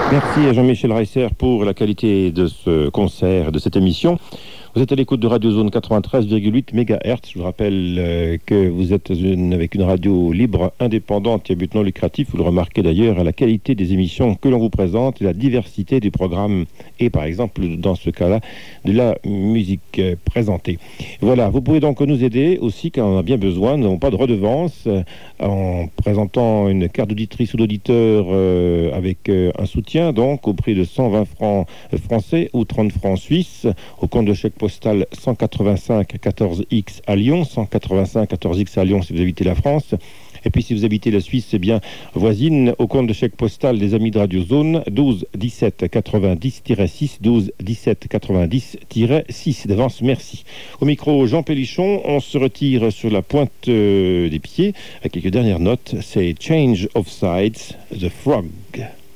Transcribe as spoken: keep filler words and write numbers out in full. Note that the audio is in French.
Merci à Jean-Michel Reisser pour la qualité de ce concert, de cette émission. Vous êtes à l'écoute de Radio Zone quatre-vingt-treize virgule huit mégahertz. Je vous rappelle euh, que vous êtes une, avec une radio libre, indépendante et à but non lucratif. Vous le remarquez d'ailleurs à la qualité des émissions que l'on vous présente et la diversité des programmes et par exemple, dans ce cas-là, de la musique euh, présentée. Voilà, vous pouvez donc nous aider aussi quand on a bien besoin. Nous n'avons pas de redevance euh, en présentant une carte d'auditrice ou d'auditeur euh, avec euh, un soutien donc au prix de cent vingt francs français ou trente francs suisses au compte de chèque postal cent quatre-vingt-cinq quatorze X à Lyon, cent quatre-vingt-cinq quatorze X à Lyon si vous habitez la France. Et puis si vous habitez la Suisse, c'est bien voisine, au compte de chèque postal des amis de Radio Zone, douze dix-sept quatre-vingt-dix six, douze dix-sept quatre-vingt-dix six. D'avance, merci. Au micro, Jean Pélichon, on se retire sur la pointe euh, des pieds avec quelques dernières notes. C'est Change of Sides, The Frog.